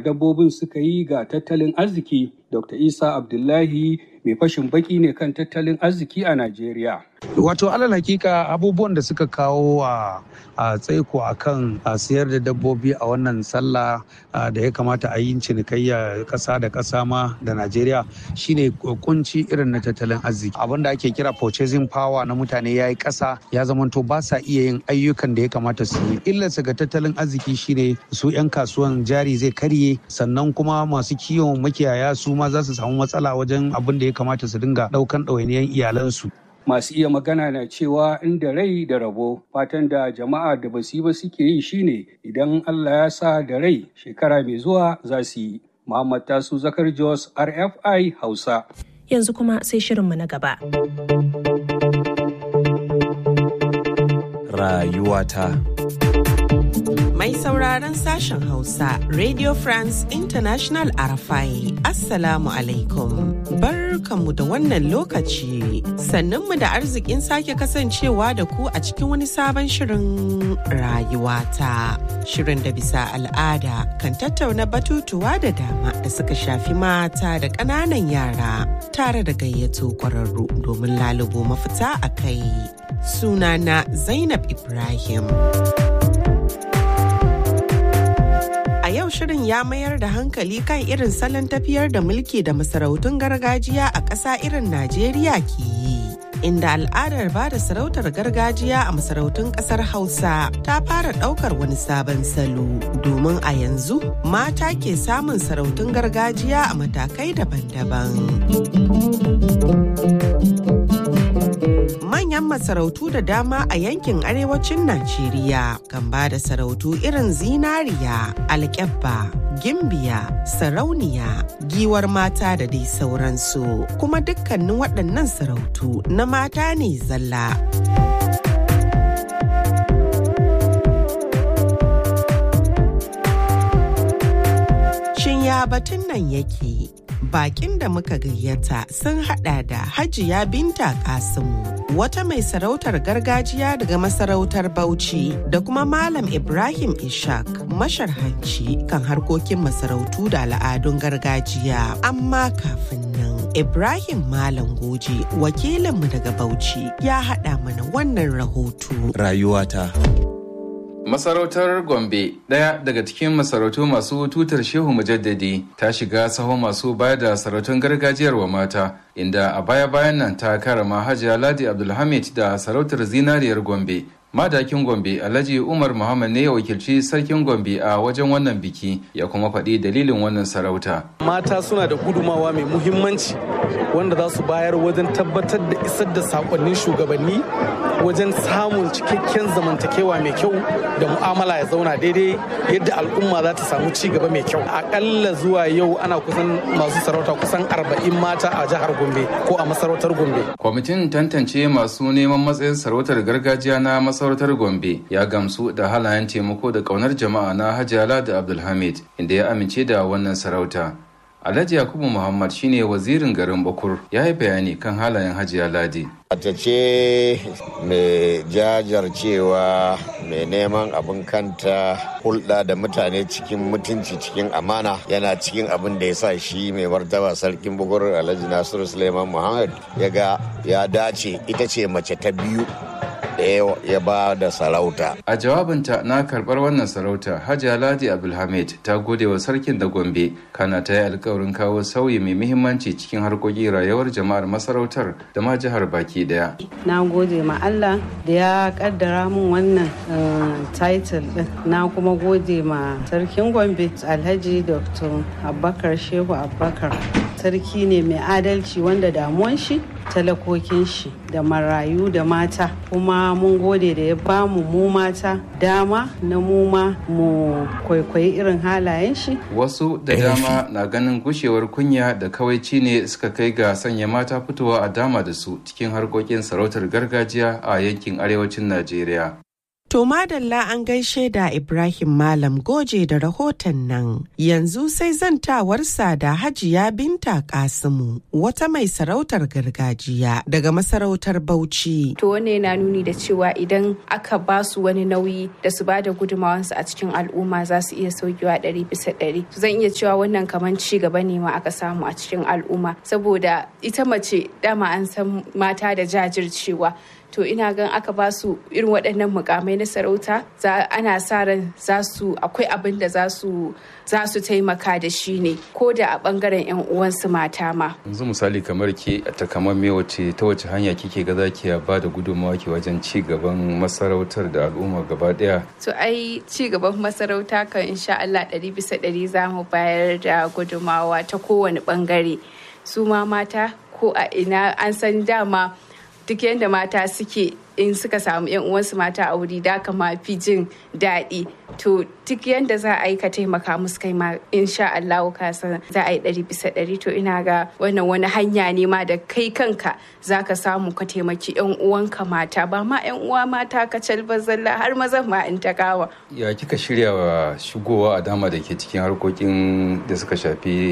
dabbobin suka yi ga tattalin arziki. Dr. Isa Abdullahi mai fashin baki ne kan tattalin arziki a Najeriya. Wato alal hakika abubuwan da suka kawo a tsaiko a kan siyar da dabbobi a wannan sallah da ya kamata a yi cinikayya ƙasa da ƙasa ma da Najeriya shine kunci irin na tattalin arziki. Abin da ake kira purchasing power na mutane ya yi ƙasa, ya zamanto ba sa iya yin ayyukan da ya kamata su yi. Illarsa ga tattalin arziki shine su 'yan kasuwan jari zai karye, sannan kuma masu kiwon makiyaya su ma za su samu matsala wajen abin da ya kamata su dinga ɗaukan ɗawainiyar iyalansu. Masu iya magana na cewa inda rai da rabo, fatan da jama'a da basu yi ba suke yi shine idan Allah ya sa da rai shekara mai zuwa za su yi. Muhammad Tasu Zakar Jos, RFI Hausa. Yanzu kuma sai shirinmu na gaba. Rayuwata. Mai sauraron sashen Hausa, Radio France International RFI, Assalamu alaikum. Barkanmu da wannan lokaci, sannunmu da arzikin sake kasancewa da ku a cikin wani sabon shirin rayuwata. Shirin da bisa al'ada kan tattauna batutuwa da dama da suka shafi mata da ƙananan yara tare da gayyato ƙwararru domin lalubo mafita a kai. Sunana Zainab Ibrahim. A yau shirin ya mayar da hankali kan irin salon tafiyar da mulki da masarautun gargajiya a ƙasa irin Najeriya ke yi. Inda al'adar ba da sarautar gargajiya a masarautun ƙasar Hausa ta fara ɗaukar wani sabon salo, domin a yanzu mata ke samun sarautun gargajiya a matakai daban-daban. Manyan masarautu da dama a yankin arewacin Najeriya kan ba da sarautu irin zinariya, alƙyabba, gimbiya, sarauniya, giwar mata da dai sauransu. Kuma dukkanin waɗannan sarautu na mata ne zalla. Shin ya batun nan yake? Bakin da muka gayyata sun hada da Hajiya Binta Kasimu, wata mai sarautar gargajiya daga masarautar Bauchi, da kuma Malam Ibrahim Ishaq, masharhanci kan harkokin masarautu da al'adun gargajiya. Amma kafin nan, Ibrahim Malam Goje, wakilinmu daga Bauchi, ya hada mana wannan rahoto. Rayuwata. Masarautar Gombe, ɗaya daga cikin masarautu masu tutar Shehu Mujaddadi, ta shiga sahon masu bayar da sarautun gargajiyar wa mata, inda a baya-bayan nan ta karama Hajiya Ladi Abdulhamid da sarautar zinariyar Gombe. Madakin Gombe Alhaji Umar Muhammad ne ya wakilci sarkin Gombe a wajen wannan biki, ya kuma faɗi dalilin wannan sarauta. Mata suna da gudumawa mai muhimmanci wanda za su bayar wajen tabbatar da isar da sakonnin shugabanni, wajen samun cikakken zamantakewa mai kyau da mu'amala ya zauna daidai yadda al'umma za ta samu ci gaba mai kyau. Akalla zuwa yau ana kusan masu sarauta kusan 40 mata a jihar Gombe ko a masarautar Gombe. Kwamitin tantance masu neman matsayin sarautar gargajiya na masarautar Gombe ya gamsu da halayen taimako da ƙaunar jama'a na Hajiya Ladi Abdulhamid, inda ya amince da wannan sarauta. Alhaji Yakubu Muhammad shine wazirin garin Bakur, ya yi bayani kan halayen Hajiya Ladi. Mata ce mai jajarcewa, mai neman abin kanta, hulɗa da mutane cikin mutunci, cikin amana, yana cikin abin da ya sa shi mai martaba sarkin Bukur Alhaji Nasiru Suleiman Muhammad ya ga ya dace ita ce mace ta biyu ya ba da sarauta. A jawabinta na karɓar wannan sarauta, Hajiya Ladi Abdulhamid ta gode wa sarkin da Gombe, kana ta yi alkawarin kawo sauyi mai muhimmanci cikin harkokin rayuwar jama'ar masarautar da ma jihar baki daya. Na gode ma Allah da ya kaddara min wannan title din. Na kuma gode ma sarkin Gombe Alhaji Dr. Abubakar Shehu Abubakar. Sarki ne mai adalci wanda damuwan shi talakokin shi da marayu da mata, kuma mun gode da ya bamu mu mata dama na mu ma mu kwaikwayi irin halayen shi. Wasu da dama na ganin gushewar kunya da kawaici ne suka kai ga sanya mata fitowa a dama da su cikin harkokin sarautar gargajiya a yankin arewacin Najeriya. To madalla an gaishe da Ibrahim Malam Goje da rahoton nan. Yanzu sai zantawarsa da Hajiya Binta Kasimu, wata mai sarautar gargajiya daga masarautar Bauchi. To wanne yana nuni da cewa idan aka ba su wani nauyi da su ba da gudunmawansu a cikin al'umma za su iya saukewa 100%. Zan iya cewa wannan kamar ci gaba ne ma aka samu a cikin al'umma, saboda ita mace dama an san mata da jajircewa. To ina gan aka ba su irin waɗannan mukamai na sarauta ana sa ran akwai abin da za su taimaka da shi ne, ko da a ɓangaren 'yan uwansu mata ma. Yanzu misali kamar ke ta wace hanya kike ga zaki ba da gudunmawa ke wajen ci gaban masarautar da al'umma gaba ɗaya? To ai ci gaban masarauta kan insha Allah 100% za mu bayar da gudunmawa ta kowane ɓangare. Su ma mata ko a ina an san dama duk yadda mata suke in suka samu 'yan uwansu mata a wuri da kama fi jin daɗi. To duk yadda za a yi ka taimaka musu kai ma insha Allah ka san za a yi 100%. To ina ga wannan wani hanya ne ma da kai kanka za ka samu ka taimaki 'yan uwanka mata, ba ma 'yan uwa mata ka calba zalla har mazan ma in ta kawa. Ya kika shirya wa shigowa a dama da ke cikin harkokin da suka shafi